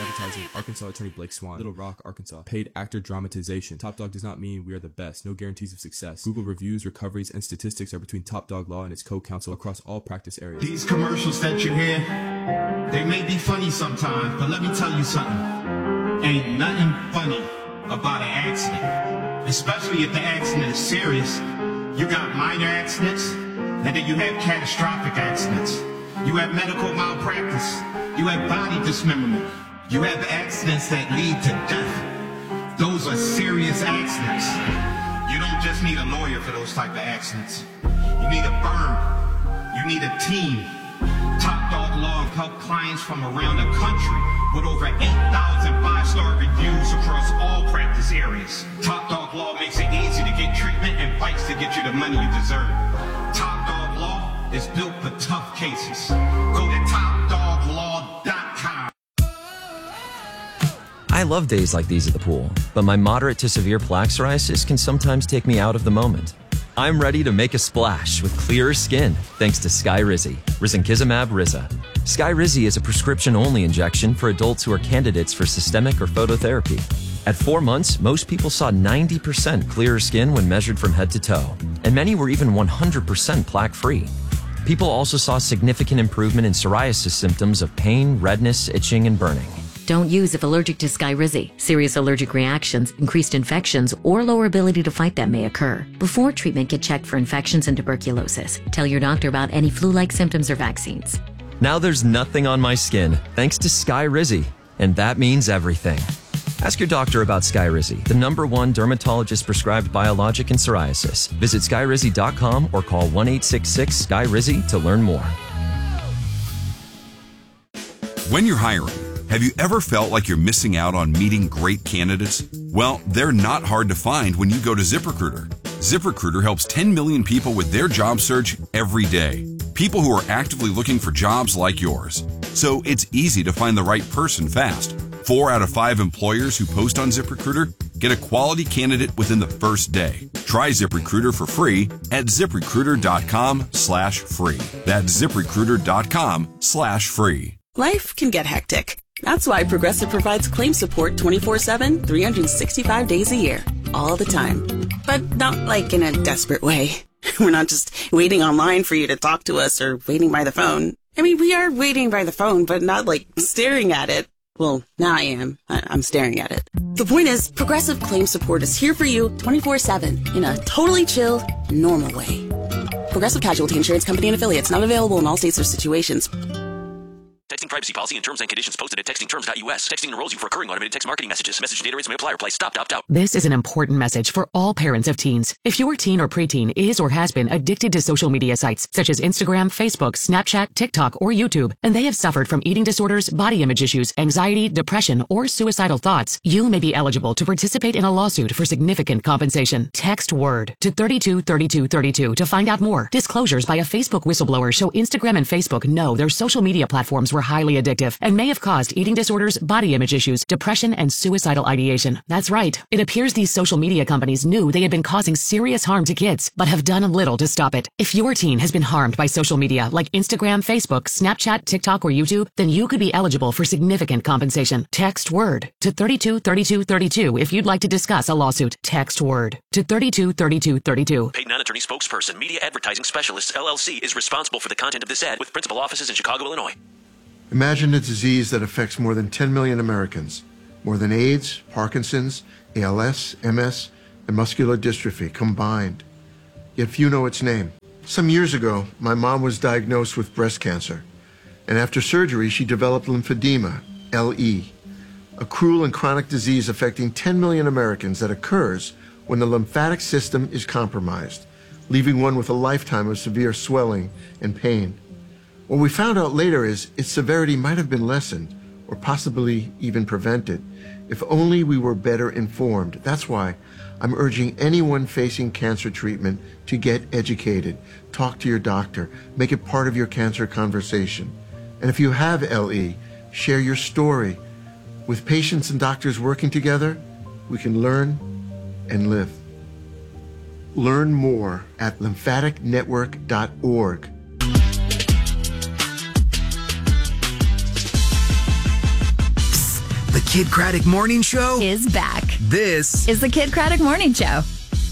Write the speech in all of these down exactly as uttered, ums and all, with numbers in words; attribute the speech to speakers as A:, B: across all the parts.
A: Advertising, Arkansas attorney Blake Swan. Little Rock, Arkansas. Paid actor dramatization. Top Dog does not mean we are the best. No guarantees of success. Google reviews, recoveries, and statistics are between Top Dog Law and its co-counsel across all practice areas.
B: These commercials that you hear, they may be funny sometimes, but let me tell you something. Ain't nothing funny about an accident. Especially if the accident is serious. You got minor accidents, and then you have catastrophic accidents. You have medical malpractice. You have body dismemberment. You have accidents that lead to death. Those are serious accidents. You don't just need a lawyer for those type of accidents. You need a firm. You need a team. Top Dog Law help clients from around the country with over eight thousand five-star reviews across all practice areas. Top Dog Law makes it easy to get treatment and fights to get you the money you deserve. Top Dog Law is built for tough cases. Go to top dog law dot com.
C: I love days like these at the pool, but my moderate to severe plaque psoriasis can sometimes take me out of the moment. I'm ready to make a splash with clearer skin thanks to Skyrizi, risankizumab Riza. Skyrizi is a prescription-only injection for adults who are candidates for systemic or phototherapy. At four months, most people saw ninety percent clearer skin when measured from head to toe, and many were even one hundred percent plaque-free. People also saw significant improvement in psoriasis symptoms of pain, redness, itching, and burning.
D: Don't use if allergic to Skyrizi. Serious allergic reactions, increased infections, or lower ability to fight them may occur. Before treatment, get checked for infections and tuberculosis. Tell your doctor about any flu-like symptoms or vaccines.
C: Now there's nothing on my skin thanks to Skyrizi, and that means everything. Ask your doctor about Skyrizi, the number one dermatologist-prescribed biologic in psoriasis. Visit skyrizi dot com or call one eight six six Sky Rizi to learn more.
E: When you're hiring, have you ever felt like you're missing out on meeting great candidates? Well, they're not hard to find when you go to ZipRecruiter. ZipRecruiter helps ten million people with their job search every day. People who are actively looking for jobs like yours. So it's easy to find the right person fast. Four out of five employers who post on ZipRecruiter get a quality candidate within the first day. Try ZipRecruiter for free at ziprecruiter dot com slash free. That's ziprecruiter dot com slash free.
F: Life can get hectic. That's why Progressive provides claim support twenty-four seven, three hundred sixty-five days a year, all the time. But not like in a desperate way. We're not just waiting online for you to talk to us or waiting by the phone. I mean, we are waiting by the phone, but not like staring at it. Well, now I am. I- I'm staring at it. The point is, Progressive Claim Support is here for you twenty-four seven in a totally chill, normal way. Progressive Casualty Insurance Company and Affiliates, not available in all states or situations.
G: Texting privacy policy and terms and conditions posted at texting terms dot U S. Texting enrolls you for recurring automated text marketing messages. Message data rates may apply. Reply stop, opt out.
H: This is an important message for all parents of teens. If your teen or preteen is or has been addicted to social media sites such as Instagram, Facebook, Snapchat, TikTok, or YouTube, and they have suffered from eating disorders, body image issues, anxiety, depression, or suicidal thoughts, you may be eligible to participate in a lawsuit for significant compensation. Text WORD to thirty-two thirty-two thirty-two to find out more. Disclosures by a Facebook whistleblower show Instagram and Facebook know their social media platforms were highly addictive and may have caused eating disorders, body image issues, depression, and suicidal ideation. That's right. It appears these social media companies knew they had been causing serious harm to kids, but have done little to stop it. If your teen has been harmed by social media like Instagram, Facebook, Snapchat, TikTok, or YouTube, then you could be eligible for significant compensation. Text WORD to thirty-two thirty-two thirty-two if you'd like to discuss a lawsuit. Text WORD to thirty-two thirty-two thirty-two.
G: Paid non-attorney spokesperson, Media Advertising Specialists, L L C, is responsible for the content of this ad with principal offices in Chicago, Illinois.
I: Imagine a disease that affects more than ten million Americans, more than AIDS, Parkinson's, A L S, M S, and muscular dystrophy combined. Yet few know its name. Some years ago, my mom was diagnosed with breast cancer, and after surgery, she developed lymphedema, L E, a cruel and chronic disease affecting ten million Americans that occurs when the lymphatic system is compromised, leaving one with a lifetime of severe swelling and pain. What we found out later is its severity might have been lessened or possibly even prevented if only we were better informed. That's why I'm urging anyone facing cancer treatment to get educated. Talk to your doctor. Make it part of your cancer conversation. And if you have L E, share your story. With patients and doctors working together, we can learn and live. Learn more at lymphatic network dot org.
J: Kid Craddock Morning Show
K: is back.
J: This
K: is the Kid Craddock Morning Show.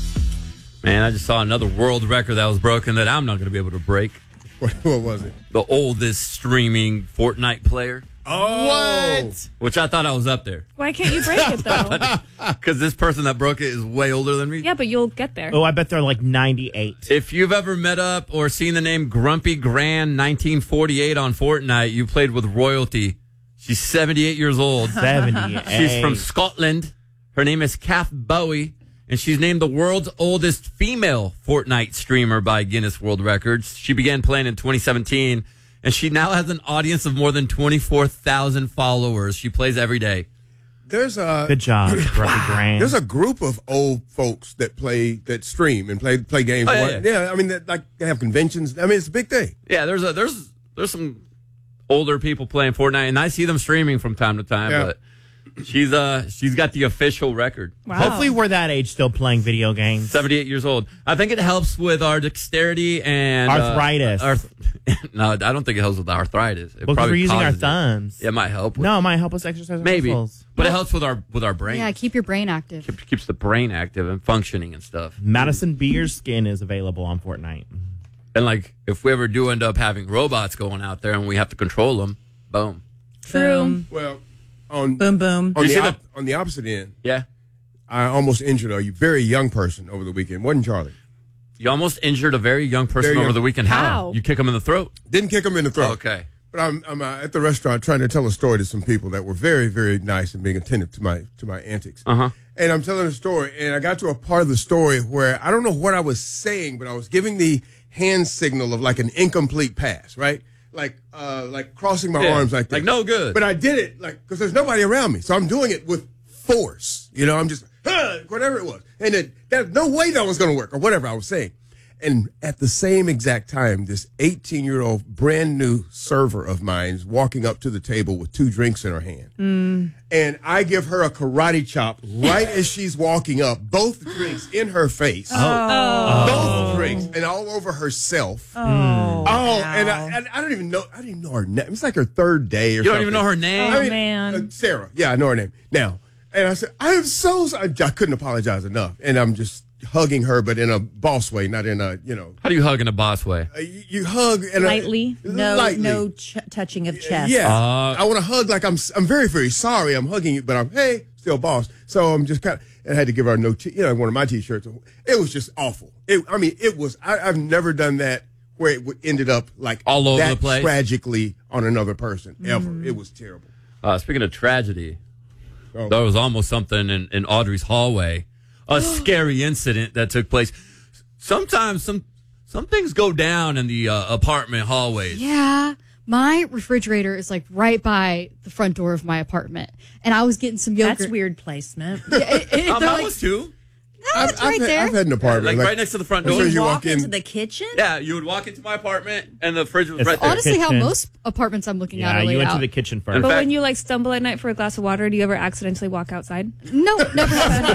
L: Man, I just saw another world record that was broken that I'm not going to be able to break.
M: What, what was it?
L: The oldest streaming Fortnite player.
M: Oh.
L: What? Which I thought I was up there.
N: Why can't you break it, though?
L: Because this person that broke it is way older than me.
N: Yeah, but you'll get there.
O: Oh, I bet they're like ninety-eight.
L: If you've ever met up or seen the name Grumpy Grand nineteen forty-eight on Fortnite, you played with royalty. She's seventy-eight years old.
O: seventy-eight.
L: She's from Scotland. Her name is Kath Bowie, and she's named the world's oldest female Fortnite streamer by Guinness World Records. She began playing in twenty seventeen, and she now has an audience of more than twenty-four thousand followers. She plays every day.
M: There's a
O: good job, Grumpy Grand.
M: There's a group of old folks that play that stream and play play games.
L: Oh, yeah,
M: yeah. yeah, I mean, that, like they have conventions. I mean, it's a big thing.
L: Yeah, there's a there's there's some older people playing Fortnite, and I see them streaming from time to time.
M: Yeah.
L: But she's uh she's got the official record.
O: Wow. Hopefully, we're that age still playing video games.
L: seventy-eight years old. I think it helps with our dexterity and
O: arthritis.
L: Uh, arth- no, I don't think it helps with arthritis. It
O: Well, because we're using our
L: causes it.
O: thumbs.
L: It might help. With,
O: No, it might help us exercise our
L: maybe,
O: muscles.
L: but it helps with our with our brain.
N: Yeah, keep your brain active.
L: Keep, keeps the brain active and functioning and stuff.
O: Madison Beer's skin is available on Fortnite.
L: And like, if we ever do end up having robots going out there and we have to control them, boom.
N: True.
M: Well, on
K: boom boom.
M: On
L: You
M: the,
L: see
M: op- on the opposite end,
L: Yeah.
M: I almost injured a very young person over the weekend. Wasn't Charlie?
L: You almost injured a very young person
M: Very
L: over
M: young.
L: the weekend. How?
N: How?
L: You kick him in the throat.
M: Didn't kick him in the throat.
L: Okay.
M: But I'm, I'm uh, at the restaurant trying to tell a story to some people that were very, very nice and being attentive to my to my antics.
L: Uh-huh.
M: And I'm telling a story, and I got to a part of the story where I don't know what I was saying, but I was giving the hand signal of like an incomplete pass, right? Like, uh, like crossing my
L: Yeah.
M: arms like this.
L: Like, no good.
M: But I did it like because there's nobody around me, so I'm doing it with force. You know, I'm just huh, whatever it was, and it, there's no way that was going to work or whatever I was saying. And at the same exact time, this eighteen-year-old brand new server of mine is walking up to the table with two drinks in her hand.
N: Mm.
M: And I give her a karate chop right as she's walking up, both drinks in her face.
N: Oh.
M: Both drinks and all over herself.
N: Oh,
M: Oh,
N: wow.
M: and, I, and I don't even know. I didn't even know her name. It's like her third day or
L: You
M: something.
L: don't even know her name?
N: Oh,
M: I mean,
N: man.
M: uh, Sarah. Yeah, I know her name. Now, and I said, I am so sorry. I couldn't apologize enough. And I'm just hugging her, but in a boss way, not in a, you know.
L: How do you hug in a boss way?
M: Uh, you, you hug and
N: Lightly?
K: No,
M: lightly.
K: no ch- touching of chest.
M: Yeah,
L: Uh,
M: I want to hug like I'm. I'm very, very sorry. I'm hugging you, but I'm hey, still boss. So I'm just kind of. And I had to give her a no. T- you know, one of my t-shirts. It was just awful. It, I mean, it was. I, I've never done that where it w- ended up like
L: All over
M: that
L: the place?
M: tragically on another person ever.
N: Mm.
M: It was terrible.
L: Uh, speaking of tragedy,
M: Oh.
L: there was almost something in, in Audrey's hallway. A scary incident that took place. Sometimes some some things go down in the uh, apartment hallways.
P: Yeah. My refrigerator is like right by the front door of my apartment. And I was getting some yogurt.
K: That's weird placement.
P: Yeah, it, it,
L: Um,
P: they're
L: I
P: like-
L: was too.
P: No, it's right
M: had,
P: there.
M: I've had an apartment
L: Like, right next to the front door.
M: as soon as
K: You
M: you
K: walk
M: walk in,
K: into the kitchen?
L: Yeah, you would walk into my apartment and the fridge was
O: It's
L: right there.
P: Honestly, how
O: Kitchen.
P: most apartments I'm looking at
O: Yeah,
P: are laid
O: you went
P: out.
O: to the kitchen first.
L: In
N: But
L: fact-
N: when you like stumble at night for a glass of water, do you ever accidentally walk outside?
P: No, never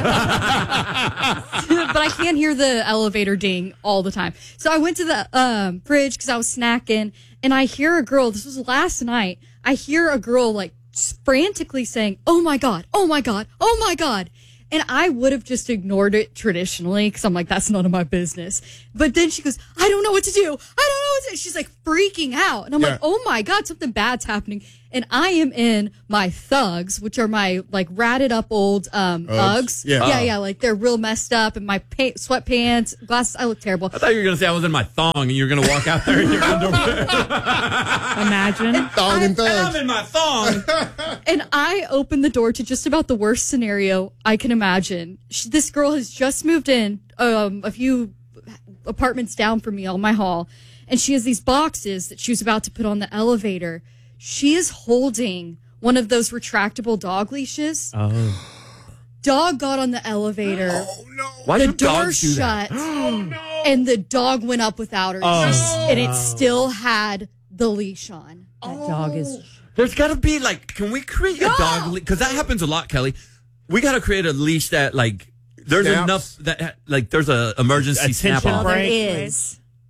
P: happened. But I can hear the elevator ding all the time. So I went to the um, fridge because I was snacking, and I hear a girl. This was last night. I hear a girl like frantically saying, "Oh my god! Oh my god! Oh my god!" And I would have just ignored it traditionally because I'm like, that's none of my business. But then she goes, I don't know what to do. I don't know what to do. She's like freaking out. And I'm
M: Yeah.
P: like, oh my God, something bad's happening. And I am in my thugs, which are my like ratted up old um,
M: Uggs?
P: Uggs.
M: Yeah.
P: Yeah,
L: Oh.
P: yeah. Like they're real messed up and my pa- sweatpants, glasses. I look terrible.
L: I thought you were going to say I was in my thong and you were going to walk out there in your underwear.
N: Imagine.
M: thong and
L: And I'm
M: thugs.
L: in my thong.
P: And I opened the door to just about the worst scenario I can imagine. She, this girl has just moved in um, a few apartments down from me on my hall, and she has these boxes that she was about to put on the elevator. She is holding one of those retractable dog leashes.
O: Oh.
P: Dog got on the elevator.
M: Oh no!
L: Why
P: the
L: do
P: door
L: dogs do that?
P: shut. And the dog went up without her.
O: Oh.
P: Just- and it still had the leash on.
K: That dog is.
L: There's got to be like, can we create a dog leash? Because that happens a lot, Kelly. We got to create a leash that like, there's
M: Snaps.
L: enough that like there's a emergency
O: Attention
L: snap off.
O: break.
K: There is.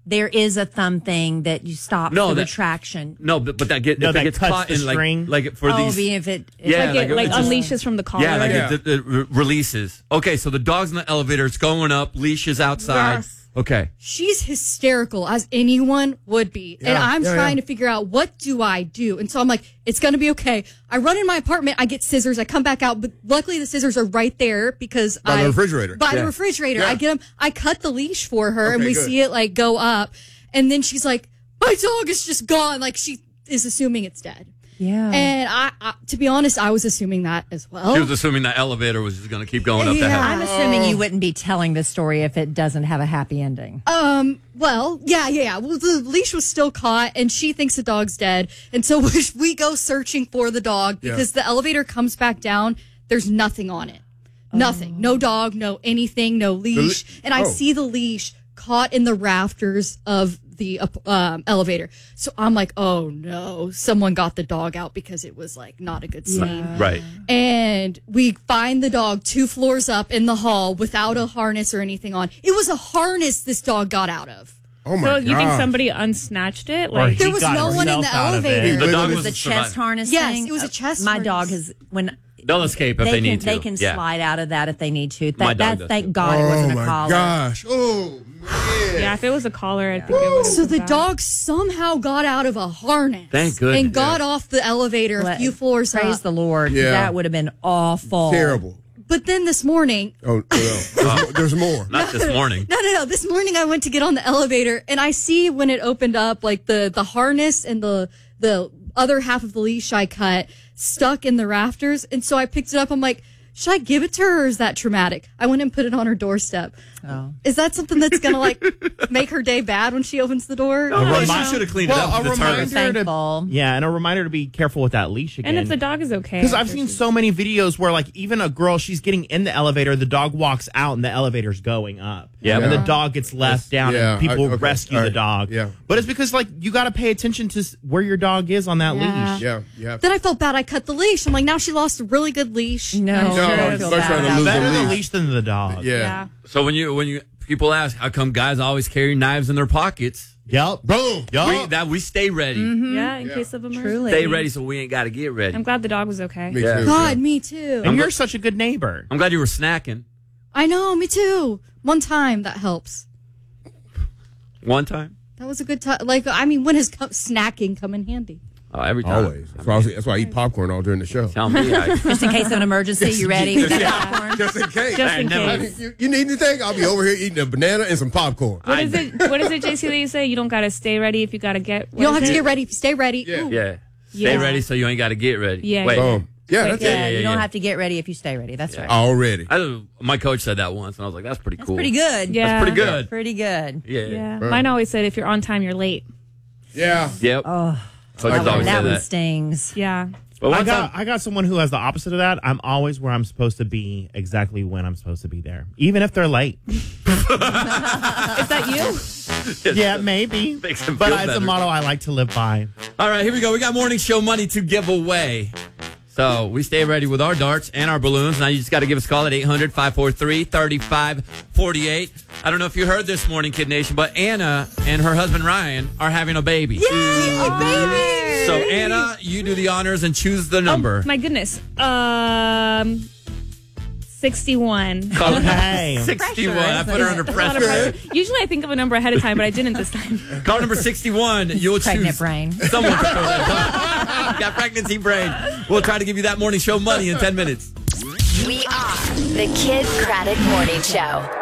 K: there is a thumb thing that you stop
L: No,
K: the
L: that-
K: retraction.
L: No, but, but that get
O: No,
L: if it
O: that
L: gets
O: cuts
L: caught
O: the
L: in like
O: string.
L: like for
K: oh,
L: these.
K: be if it, if
L: Yeah,
N: like it
L: like
N: like
L: it just-
N: unleashes from the collar.
L: Yeah, like
M: Yeah.
L: It, it, it re- releases. Okay, so the dog's in the elevator. It's going up. Leash is outside.
N: Yes.
L: Okay.
P: She's hysterical, as anyone would be. and
M: Yeah,
P: I'm
M: yeah,
P: trying
M: yeah.
P: to figure out, what do I do? And so I'm like, it's going to be okay. I run in my apartment. I get scissors. I come back out. But luckily, the scissors are right there because
M: By
P: I.
M: the refrigerator.
P: By
L: Yeah.
P: the refrigerator.
M: Yeah.
P: I get them. I cut the leash for her, and
M: Okay,
P: we
M: good.
P: see it like go up. And then she's like, my dog is just gone. Like, she is assuming it's dead.
K: yeah.
P: And I, I, to be honest, I was assuming that as well.
L: She was assuming the elevator was just going to keep going up the
P: Yeah.
L: hill.
K: I'm assuming you wouldn't be telling this story if it doesn't have a happy ending.
P: Um, well, yeah, yeah, yeah. Well, the leash was still caught, and she thinks the dog's dead. And so we, we go searching for the dog because the elevator comes back down. There's nothing on it. Nothing. No dog, no anything, no leash.
M: le-
P: and I
M: oh.
P: see the leash caught in the rafters of the um, elevator. So I'm like, oh no, someone got the dog out because it was like not a good scene.
L: Right.
P: And we find the dog two floors up in the hall without a harness or anything on. It was a harness this dog got out of.
M: Oh my
N: So
M: god!
N: you think somebody unsnatched it?
O: Or
N: Like
O: he
P: There was
O: got
P: no one in
O: himself
P: the
O: out of it.
P: elevator.
L: The
M: Wait,
L: dog
M: wait,
L: was
K: The
L: a
K: chest
L: survivor.
K: harness
P: Yes,
K: thing.
P: it was a chest
K: My
P: harness.
K: dog has when
L: They'll escape if
K: they,
L: they,
K: can
L: need to.
K: they can
L: yeah.
K: slide out of that if they need to. That,
L: My dog
K: that
L: does
K: thank
L: too.
K: God it
M: Oh
K: wasn't a
M: my
K: collar.
M: gosh! Oh man!
N: yeah, if it was a collar, I think it would.
P: So the dog somehow got out of a harness.
L: Thank goodness.
P: And got off the elevator a
K: Let-
P: few floors
K: Praise
P: up.
K: the Lord. 'Cause
M: Yeah.
K: That would have been awful.
M: Terrible.
P: But then this morning,
M: Oh no! There's, more, there's more.
L: Not this morning.
P: no, no, no. This morning I went to get on the elevator and I see when it opened up, like the, the harness and the, the other half of the leash I cut stuck in the rafters. And so I picked it up. I'm like, should I give it to her or is that traumatic? I went and put it on her doorstep.
K: Oh.
P: Is that something that's going to like make her day bad when she opens the door?
L: No,
O: remi-
L: she should have cleaned it
O: Well,
L: up.
O: a
L: for the turn.
O: reminder-
K: Thankful.
O: Yeah, and a reminder to be careful with that leash again.
N: And if the dog is okay.
O: Because I've
N: after
O: seen
N: she's-
O: so many videos where, like, even a girl, she's getting in the elevator, the dog walks out, and the elevator's going up.
L: Yeah.
O: And the
M: Yeah.
O: dog gets left down,
M: yeah,
O: and people
M: I- okay,
O: rescue
M: all
O: the
M: right,
O: dog.
M: yeah.
O: But it's because, like, you got to pay attention to s- where your dog is on that
P: Yeah.
O: leash.
M: Yeah, yeah.
P: Then I felt bad. I cut the leash. I'm like, now she lost a really good leash.
K: No,
P: I'm
M: No,
P: sure
M: I'd
P: I feel
M: much
P: bad
M: rather
P: about
M: lose
P: that.
O: Better the
M: leash.
O: leash than the dog.
M: Yeah.
N: Yeah.
L: So when you when you people ask how come guys always carry knives in their pockets,
O: Yep.
M: Boom.
O: Yup.
L: we, that we stay ready.
N: Yeah, in case of emergency.
K: Truly.
L: Stay ready so we ain't got to get ready.
N: I'm glad the dog was okay.
M: Me
L: Yeah.
M: too.
P: God, me too.
O: And you're such a good neighbor.
L: I'm glad you were snacking
P: I know, me too. One time, that helps.
L: one time.
P: That was a good time. Like, I mean, when has co- snacking come in handy?
L: Oh, every time.
M: Always. That's why, I was, that's why I eat popcorn all during the show.
L: Tell me. I,
K: Just in case of an emergency, you ready? We got popcorn.
M: Just in case.
N: Just in
L: never-
N: case.
M: You, you need anything? I'll be over here eating a banana and some popcorn.
N: What is it? What is it, J C? That you say you don't gotta stay ready if you gotta get.
P: You don't have to get ready. Stay ready.
M: Yeah.
P: Ooh.
L: yeah. Stay
N: Yeah.
L: ready so you ain't got to get ready.
N: Yeah.
L: Wait.
M: Boom. Yeah, that's
K: Yeah,
M: it.
L: yeah,
K: you don't
L: yeah.
K: have to get ready if you stay ready. That's right.
M: Already.
L: I, my coach said that once, and I was like, "That's pretty
K: That's
L: cool."
K: pretty good.
N: Yeah.
L: That's pretty good.
K: Pretty good.
L: Yeah.
N: Yeah.
M: Right.
N: Mine always said if you're on time, you're late.
M: Yeah.
L: Yep.
K: Oh,
L: Coaches
K: that
L: always
K: one,
L: say
K: that one
L: that.
K: stings.
N: Yeah.
L: But
O: I
L: one
O: got
L: time,
O: I got someone who has the opposite of that. I'm always where I'm supposed to be, exactly when I'm supposed to be there, even if they're late.
N: Is that you?
O: Yeah, maybe.
L: Makes them
O: But
L: feel
O: it's a
L: better.
O: motto I like to live by.
L: all right, here we go. We got morning show money to give away. So we stay ready with our darts and our balloons. Now you just got to give us a call at eight hundred, five four three, three five four eight. I don't know if you heard this morning, Kid Nation, but Anna and her husband Ryan are having a baby.
K: Yay, a baby!
L: So Anna, you do the honors and choose the number.
N: Oh, my goodness. Um, sixty-one.
O: Okay.
L: sixty-one. I put her under
N: A lot of
L: pressure.
N: pressure. Usually I think of a number ahead of time, but I didn't this time.
L: Call number sixty-one. You'll
K: Pregnant
L: choose
K: brain.
L: someone. To throw that. Got pregnancy brain. We'll try to give you that morning show money in ten minutes.
Q: We are the Kid Craddock Morning Show.